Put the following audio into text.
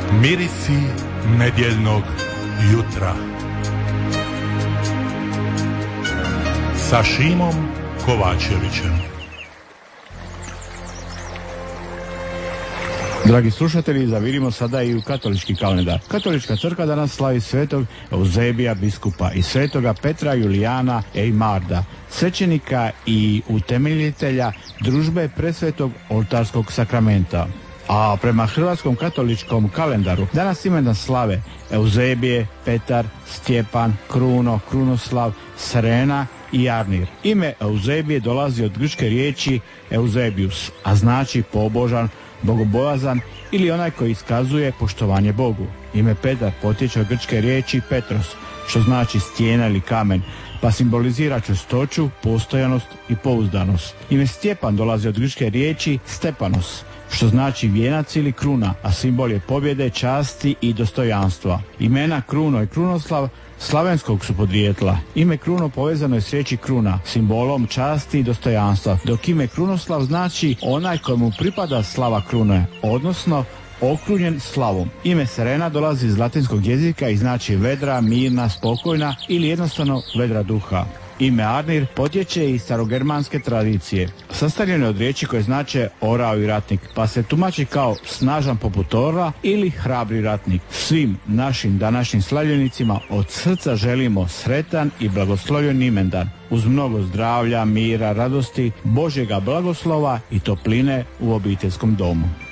Mirisi nedjeljnog jutra sa Šimom Kovačevićem. Dragi slušatelji, zavirimo sada i u katolički kalendar. Katolička crkva danas slavi svetog Euzebija biskupa i svetoga Petra Julijana Ejmarda, svećenika i utemeljitelja družbe presvetog oltarskog sakramenta. A prema hrvatskom katoličkom kalendaru danas imendan slave Euzebije, Petar, Stjepan, Kruno, Krunoslav, Serena i Arnir. Ime Euzebije dolazi od grčke riječi Eusebius, a znači pobožan, bogobojazan ili onaj koji iskazuje poštovanje Bogu. Ime Petar potječe od grčke riječi Petros, što znači stijena ili kamen, pa simbolizira čvrstoću, postojanost i pouzdanost. Ime Stjepan dolazi od grčke riječi Stepanos, što znači vijenac ili kruna, a simbol je pobjede, časti i dostojanstva. Imena Kruno i Krunoslav slavenskog su podrijetla. Ime Kruno povezano je s riječi kruna, simbolom časti i dostojanstva, dok ime Krunoslav znači onaj kojemu pripada slava krune, odnosno okrunjen slavom. Ime Serena dolazi iz latinskog jezika i znači vedra, mirna, spokojna ili jednostavno vedra duha. Ime Arnir potječe iz starogermanske tradicije. Sastavljeno je od riječi koje znače orao i ratnik, pa se tumači kao snažan poput orla ili hrabri ratnik. Svim našim današnjim slavljenicima od srca želimo sretan i blagoslovljen imendan, uz mnogo zdravlja, mira, radosti, Božjega blagoslova i topline u obiteljskom domu.